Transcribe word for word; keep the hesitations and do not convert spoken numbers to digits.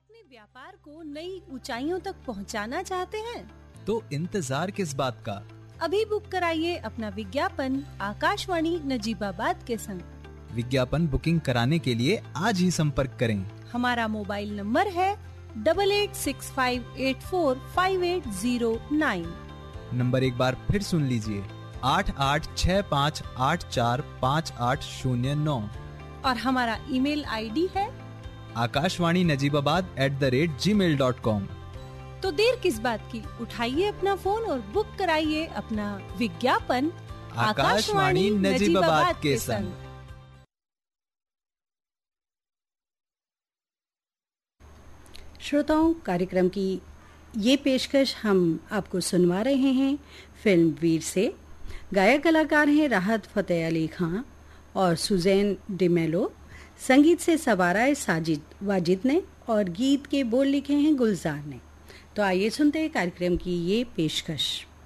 अपने व्यापार को नई ऊंचाइयों तक पहुंचाना चाहते हैं? तो इंतजार किस बात का? अभी बुक कराइए अपना विज्ञापन आकाशवाणी नजीबाबाद के संग। विज्ञापन बुकिंग कराने के लिए आज ही संपर्क करें। हमारा मोबाइल नंबर है double eight six five eight four five eight zero nine. Number एक बार फिर सुन लीजिए, आठ आठ छः पाँच आठ चार पाँच आठ शून्य नौ। और हमारा ईमेल आईडी है Akashvani Najibabad at the rate ji mail dot com. तो देर किस बात की, उठाइए अपना फोन और बुक कराइए अपना विज्ञापन आकाशवाणी नजीबाबाद के संग। श्रोताओं, कार्यक्रम की ये पेशकश हम आपको सुनवा रहे हैं फिल्म वीर से। गायक कलाकार हैं राहत फतेह अली खां और सुजैन डिमेलो। संगीत से सवारा है साजिद वाजिद ने और गीत के बोल लिखे हैं गुलजार ने। तो आइए सुनते हैं कार्यक्रम की ये पेशकश।